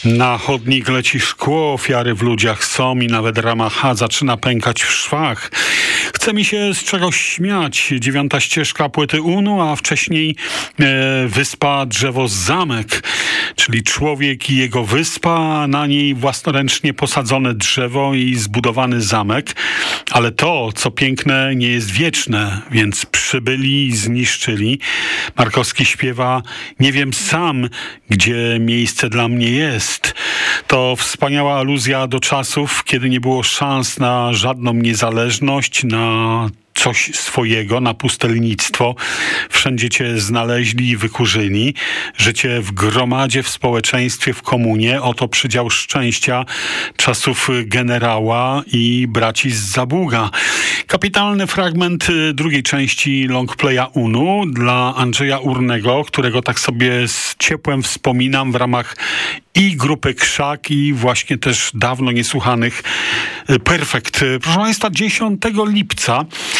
Na chodnik leci szkło, ofiary w ludziach są i nawet rama H zaczyna pękać w szwach. Chce mi się z czegoś śmiać. 9. ścieżka płyty UNU, a wcześniej wyspa, drzewo, zamek. Czyli człowiek i jego wyspa, a na niej własnoręcznie posadzone drzewo i zbudowany zamek. Ale to, co piękne, nie jest wieczne, więc przybyli i zniszczyli. Markowski śpiewa: nie wiem sam, gdzie miejsce dla mnie jest. To wspaniała aluzja do czasów, kiedy nie było szans na żadną niezależność, na coś swojego, na pustelnictwo. Wszędzie cię znaleźli i wykurzyli. Życie w gromadzie, w społeczeństwie, w komunie. Oto przydział szczęścia czasów generała i braci z Zabuga. Kapitalny fragment drugiej części longplaya UNU dla Andrzeja Urnego, którego tak sobie z ciepłem wspominam w ramach i grupy Krzak, i właśnie też dawno niesłuchanych Perfekt. Proszę Państwa, 10 lipca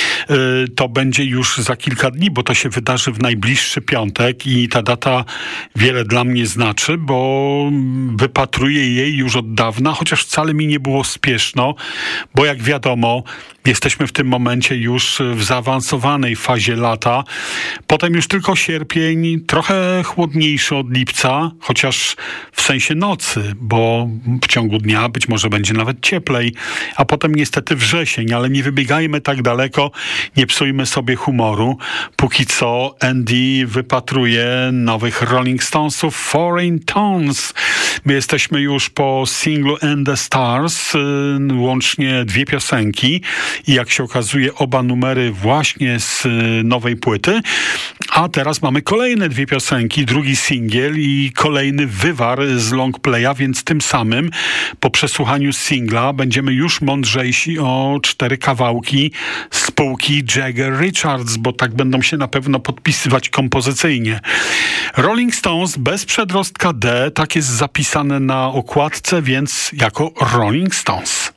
to będzie już za kilka dni, bo to się wydarzy w najbliższy piątek i ta data wiele dla mnie znaczy, bo wypatruję jej już od dawna, chociaż wcale mi nie było spieszno, bo jak wiadomo, jesteśmy w tym momencie już w zaawansowanej fazie lata. Potem już tylko sierpień, trochę chłodniejszy od lipca, chociaż w sensie nocy, bo w ciągu dnia być może będzie nawet cieplej, a potem niestety wrzesień, ale nie wybiegajmy tak daleko, nie psujmy sobie humoru. Póki co Andy wypatruje nowych Rolling Stonesów, Foreign Tones. My jesteśmy już po singlu And the Stars, łącznie 2 piosenki i jak się okazuje oba numery właśnie z nowej płyty, a teraz mamy kolejne 2 piosenki, drugi singiel i kolejny wywar z longplaya, więc tym samym po przesłuchaniu singla będziemy już mądrzejsi o 4 kawałki spółki Jagger Richards, bo tak będą się na pewno podpisywać kompozycyjnie. Rolling Stones bez przedrostka D, tak jest zapisane na okładce, więc jako Rolling Stones.